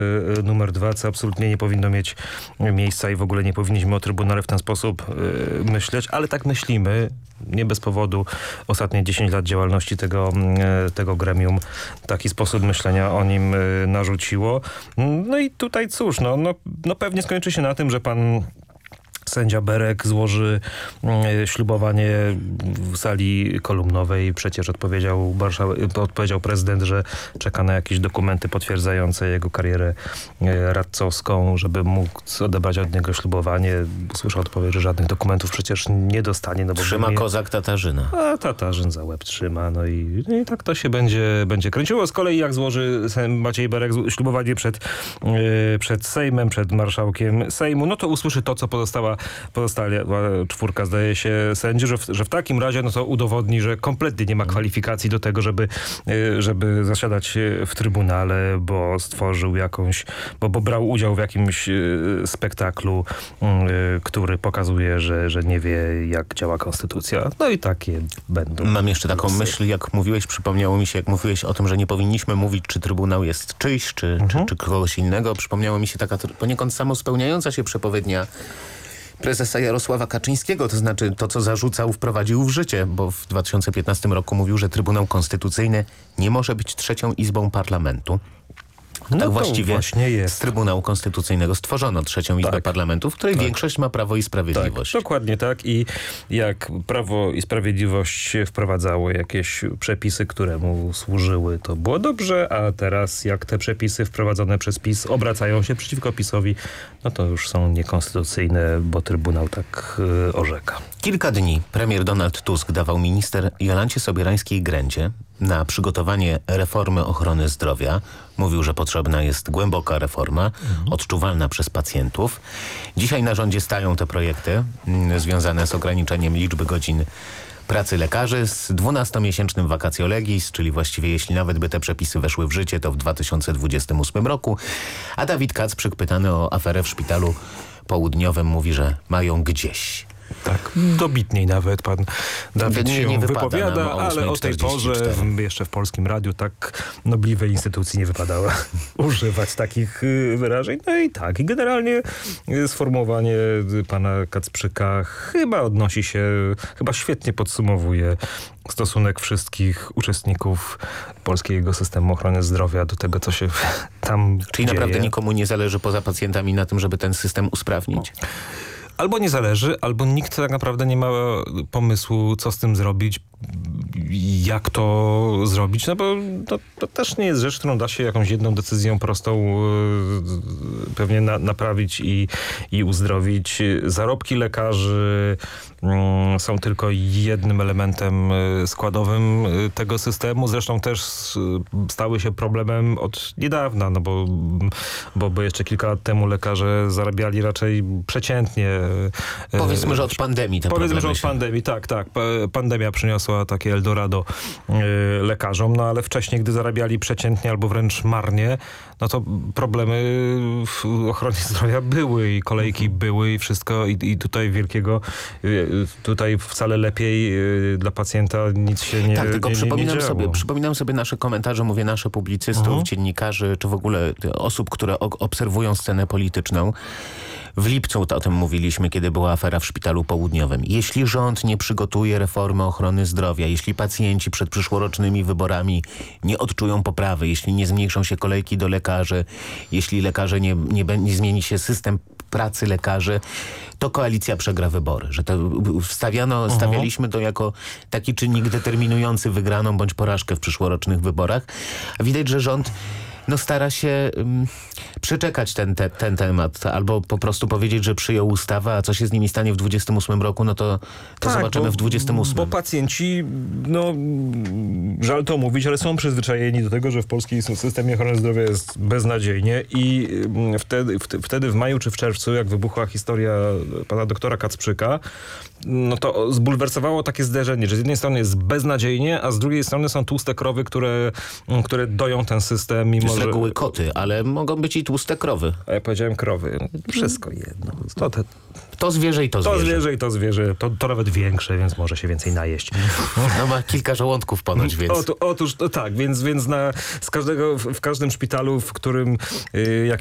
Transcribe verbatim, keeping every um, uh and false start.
numer dwa, co absolutnie nie powinno mieć miejsca i w ogóle nie powinniśmy o Trybunale w ten sposób y, myśleć, ale tak myślimy, nie bez powodu. Ostatnie dziesięć lat działalności tego, y, tego gremium taki sposób myślenia o nim y, narzuciło. No i tutaj cóż, no, no, no pewnie skończy się na tym, że pan sędzia Berek złoży y, ślubowanie w sali kolumnowej. Przecież odpowiedział, odpowiedział prezydent, że czeka na jakieś dokumenty potwierdzające jego karierę y, radcowską, żeby mógł odebrać od niego ślubowanie. Usłyszał odpowiedź, że żadnych dokumentów przecież nie dostanie. No bo trzyma mnie... kozak Tatarzyna. A Tatarzyn za łeb trzyma. No i, i tak to się będzie, będzie kręciło. Z kolei jak złoży Maciej Berek ślubowanie przed, y, przed Sejmem, przed marszałkiem Sejmu, no to usłyszy to, co pozostała Pozostała czwórka, zdaje się, sędziów, że w, że w takim razie no to udowodni, że kompletnie nie ma kwalifikacji do tego, żeby, żeby zasiadać w Trybunale, bo stworzył jakąś, bo, bo brał udział w jakimś spektaklu, który pokazuje, że, że nie wie, jak działa konstytucja. No i takie będą. Mam jeszcze taką losy. myśl, jak mówiłeś, przypomniało mi się, jak mówiłeś o tym, że nie powinniśmy mówić, czy Trybunał jest czyjś, czy, mhm. czy, czy kogoś innego. Przypomniało mi się taka poniekąd samospełniająca się przepowiednia prezesa Jarosława Kaczyńskiego, to znaczy to, co zarzucał, wprowadził w życie, bo w dwa tysiące piętnastym roku mówił, że Trybunał Konstytucyjny nie może być trzecią izbą parlamentu. No tak to właściwie właśnie jest. z Trybunału Konstytucyjnego stworzono trzecią izbę tak. parlamentu, w której tak. większość ma Prawo i Sprawiedliwość. Tak, dokładnie tak. I jak Prawo i Sprawiedliwość wprowadzało jakieś przepisy, które mu służyły, to było dobrze, a teraz jak te przepisy wprowadzone przez PiS obracają się przeciwko PiS-owi, no to już są niekonstytucyjne, bo Trybunał tak yy, orzeka. Kilka dni premier Donald Tusk dawał minister Jolancie Sobierańskiej-Grędzie na przygotowanie reformy ochrony zdrowia. Mówił, że potrzebna jest głęboka reforma, mhm. odczuwalna przez pacjentów. Dzisiaj na rządzie stają te projekty mm, związane z ograniczeniem liczby godzin pracy lekarzy z dwunastomiesięcznym vacatio legis, czyli właściwie jeśli nawet by te przepisy weszły w życie, to w dwa tysiące dwudziestym ósmym roku. A Dawid Kacprzyk, pytany o aferę w Szpitalu Południowym, mówi, że mają gdzieś. Tak, dobitniej nawet pan Dawid nie, się nie wypowiada, ale o tej porze w, jeszcze w Polskim Radiu tak nobliwej instytucji nie wypadało używać takich y, wyrażeń. No i tak, i generalnie y, sformułowanie y, pana Kacprzyka chyba odnosi się, chyba świetnie podsumowuje stosunek wszystkich uczestników polskiego systemu ochrony zdrowia do tego, co się tam Czyli dzieje. naprawdę nikomu nie zależy poza pacjentami na tym, żeby ten system usprawnić? Albo nie zależy, albo nikt tak naprawdę nie ma pomysłu, co z tym zrobić, jak to zrobić, no bo to, to też nie jest rzecz, którą da się jakąś jedną decyzją prostą yy, pewnie na, naprawić i, i uzdrowić. Zarobki lekarzy yy, są tylko jednym elementem yy, składowym yy, tego systemu. Zresztą też yy, stały się problemem od niedawna, no bo, bo, bo jeszcze kilka lat temu lekarze zarabiali raczej przeciętnie. Yy, Powiedzmy, że od pandemii te Powiedzmy, że od się... pandemii, tak, tak. Pandemia przyniosła takie Eldorado y, lekarzom, no ale wcześniej, gdy zarabiali przeciętnie albo wręcz marnie, no to problemy w ochronie zdrowia były i kolejki mhm. były i wszystko i, i tutaj wielkiego, y, tutaj wcale lepiej y, dla pacjenta nic się nie Tak, tylko nie, przypominam, nie sobie, przypominam sobie nasze komentarze, mówię nasze publicystów, mhm. dziennikarzy, czy w ogóle osób, które obserwują scenę polityczną. W lipcu to o tym mówiliśmy, kiedy była afera w Szpitalu Południowym. Jeśli rząd nie przygotuje reformy ochrony zdrowia, jeśli pacjenci przed przyszłorocznymi wyborami nie odczują poprawy, jeśli nie zmniejszą się kolejki do lekarzy, jeśli lekarze nie, nie, nie zmieni się system pracy lekarzy, to koalicja przegra wybory. Że to wstawiano, uh-huh. stawialiśmy to jako taki czynnik determinujący wygraną bądź porażkę w przyszłorocznych wyborach. A widać, że rząd no stara się um, przeczekać ten, te, ten temat, albo po prostu powiedzieć, że przyjął ustawę, a co się z nimi stanie w dwudziestym ósmym roku, no to, to tak, zobaczymy bo, w dwudziestym ósmym. Bo pacjenci, no żal to mówić, ale są przyzwyczajeni do tego, że w polskim systemie ochrony zdrowia jest beznadziejnie i wtedy, wtedy w maju czy w czerwcu, jak wybuchła historia pana doktora Kacprzyka, no to zbulwersowało takie zderzenie, że z jednej strony jest beznadziejnie, a z drugiej strony są tłuste krowy, które, które doją ten system, mimo Z że... reguły koty, ale mogą być i tłuste krowy. A ja powiedziałem krowy. Wszystko jedno. To, te, To zwierzę i to, to zwierzę. zwierzę i to zwierzę. To, to nawet większe, więc może się więcej najeść. No ma kilka żołądków ponoć, więc... Oto, otóż to tak, więc, więc na, z każdego, w, w każdym szpitalu, w którym y,